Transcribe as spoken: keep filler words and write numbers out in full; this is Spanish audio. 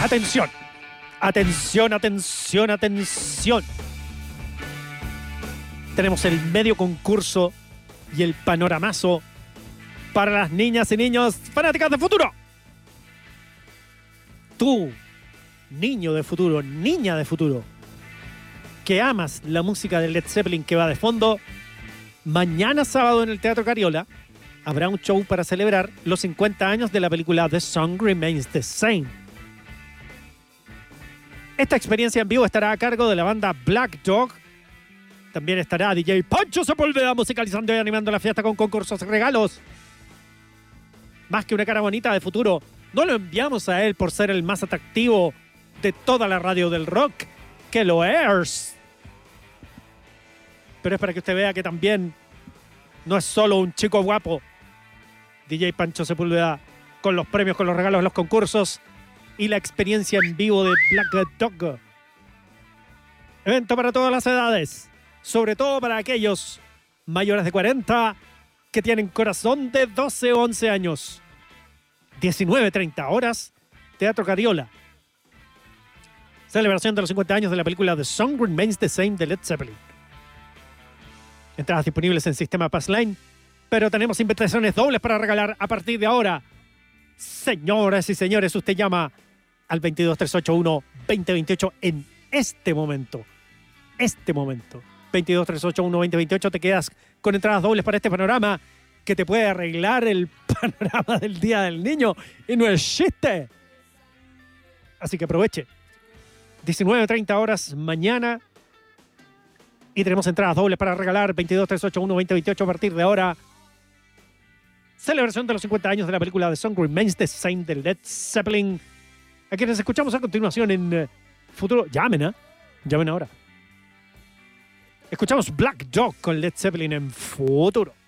Atención, atención, atención, atención. Tenemos el medio concurso y el panoramazo para las niñas y niños fanáticas del futuro. Tú, niño de futuro, niña de futuro, que amas la música de Led Zeppelin que va de fondo, mañana sábado en el Teatro Cariola habrá un show para celebrar los cincuenta años de la película The Song Remains the Same. Esta experiencia en vivo estará a cargo de la banda Black Dog. También estará D J Pancho Sepúlveda musicalizando y animando la fiesta con concursos y regalos. Más que una cara bonita de futuro, no lo enviamos a él por ser el más atractivo de toda la radio del rock, que lo es. Pero es para que usted vea que también no es solo un chico guapo. D J Pancho Sepúlveda con los premios, con los regalos, los concursos y la experiencia en vivo de Black Dog. Evento para todas las edades, sobre todo para aquellos mayores de cuarenta que tienen corazón de doce o once años. diecinueve treinta horas, Teatro Cariola. Celebración de los cincuenta años de la película The Song Remains the Same de Led Zeppelin. Entradas disponibles en Sistema Passline, pero tenemos invitaciones dobles para regalar a partir de ahora. Señoras y señores, usted llama al veintidós tres ocho uno veinte veintiocho en este momento. Este momento. veintidós tres ocho uno veinte veintiocho, te quedas con entradas dobles para este panorama que te puede arreglar el panorama del Día del Niño y no es chiste. Así que aproveche. diecinueve treinta horas mañana y tenemos entradas dobles para regalar. Veintidós tres ocho uno veinte veintiocho a partir de ahora. Celebración de los cincuenta años de la película The Song Remains the Same de Led Zeppelin, a quienes escuchamos a continuación en eh, futuro. Llamen, ¿eh? Llamen ahora. Escuchamos Black Dog con Led Zeppelin en futuro.